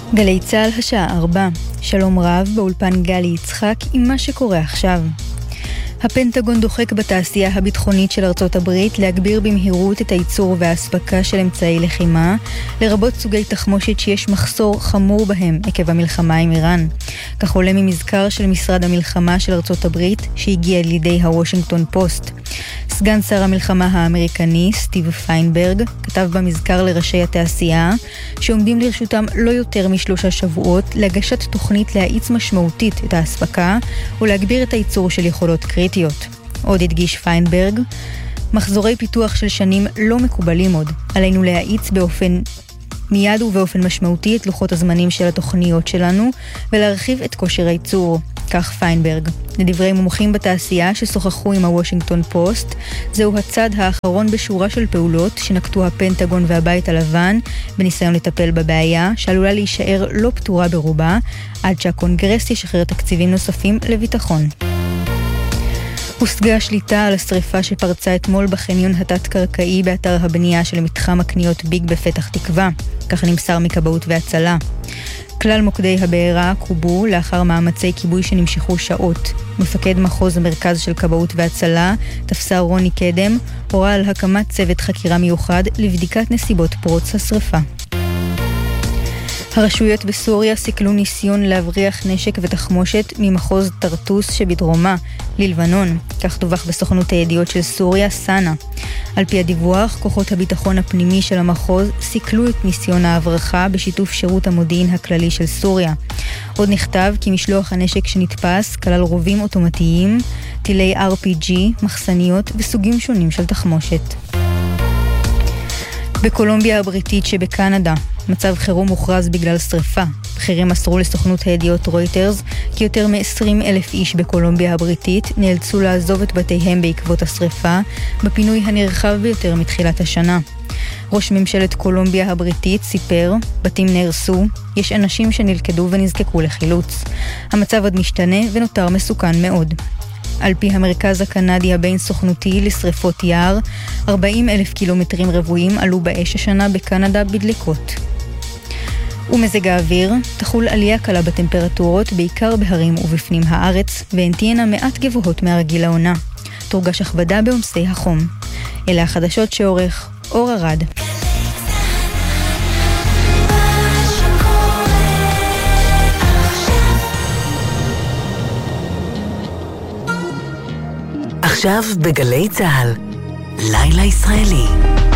גלי צהל השעה 4. שלום רב, באולפן גלי יצחק עם מה שקורה עכשיו. הפנטגון דוחק בתעשייה הביטחונית של ארצות הברית להגביר במהירות את הייצור וההספקה של אמצעי לחימה, לרבות סוגי תחמושת שיש מחסור חמור בהם עקב המלחמה עם איראן. כך עולה ממזכר של משרד המלחמה של ארצות הברית שהגיע לידי הוושינגטון פוסט. סגן שר המלחמה האמריקני סטיב פיינברג כתב במזכר לראשי התעשייה שעומדים לרשותם לא יותר מ3 שבועות להגשת תוכנית להאיץ משמעותית את ההספקה ולהגביר את הייצור של יכולות קריטיות. עוד הדגיש פיינברג, מחזורי פיתוח של שנים לא מקובלים עוד. עלינו להאיץ מיד ובאופן משמעותי את לוחות הזמנים של התוכניות שלנו ולהרחיב את כושר הייצור. כך פיינברג. לדברי מומחים בתעשייה ששוחחו עם הוושינגטון פוסט, זהו הצד האחרון בשורה של פעולות שנקטו הפנטגון והבית הלבן בניסיון לטפל בבעיה שעלולה להישאר לא פתורה ברובה עד שהקונגרס ישחרר תקציבים נוספים לביטחון. הושגה שליטה על השריפה שפרצה אתמול בחניון התת-קרקעי באתר הבנייה של מתחם הקניות ביג בפתח תקווה, כך נמסר מכבאות והצלה. כלל מוקדי הבעירה קובו לאחר מאמצי כיבוי שנמשכו שעות. מפקד מחוז המרכז של כבאות והצלה, תפסר רוני קדם, הורה על הקמת צוות חקירה מיוחד לבדיקת נסיבות פרוץ השריפה. הרשויות בסוריה סיכלו ניסיון להבריח נשק ותחמושת ממחוז טרטוס שבדרומה ללבנון, כך דווח בסוכנות הידיעות של סוריה, סאנה. על פי הדיווח, כוחות הביטחון הפנימי של המחוז סיכלו את ניסיון ההברחה בשיתוף שירות המודיעין הכללי של סוריה. עוד נכתב כי משלוח הנשק שנתפס כלל רובים אוטומטיים, טילי RPG, מחסניות וסוגים שונים של תחמושת. בקולומביה הבריטית שבקנדה, מצב חירום מוכרז בגלל שריפה. בכירים מסרו לסוכנות הידיעות רויטרס כי יותר מ-20,000 איש בקולומביה הבריטית נאלצו לעזוב את בתיהם בעקבות השריפה, בפינוי הנרחב ביותר מתחילת השנה. ראש ממשלת קולומביה הבריטית סיפר, בתים נהרסו, יש אנשים שנלכדו ונזקקו לחילוץ. המצב עוד משתנה ונותר מסוכן מאוד. על פי המרכז הקנדי הבין סוכנותי לשריפות יער, 40,000 קילומטרים רבועים עלו באש השנה בקנדה בדלקות. ומזג האוויר, תחול עלייה קלה בטמפרטורות, בעיקר בהרים ובפנים הארץ, והן תהיינה מעט גבוהות מהרגיל העונה. תורגש הכבדה בעומסי החום. אלה החדשות שעורך אור ארד. עכשיו בגלי צהל, לילה ישראלי.